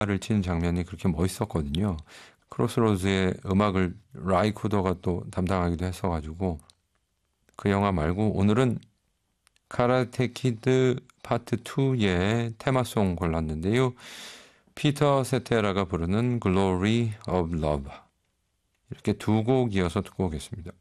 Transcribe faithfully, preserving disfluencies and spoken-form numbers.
를 치는 장면이 그렇게 멋있었거든요. 크로스로드의 음악을 라이 쿠더가 또 담당하기도 했어가지고 그 영화 말고 오늘은 카라테 키드 파트 이의 테마송 골랐는데요. 피터 세테라가 부르는 Glory of Love 이렇게 두 곡 이어서 듣고 오겠습니다.